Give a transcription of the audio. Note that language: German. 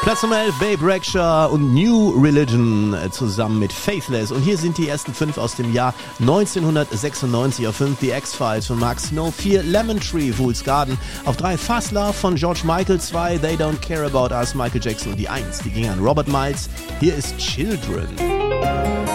Platz Nummer 11, Babe Rexha und New Religion zusammen mit Faithless. Und hier sind die ersten 5 aus dem Jahr 1996. Auf 5 The X-Files von Mark Snow, 4 Lemon Tree, Fool's Garden. Auf 3 Fast Love von George Michael, 2 They Don't Care About Us, Michael Jackson. Und die 1, die ging an Robert Miles. Hier ist Children.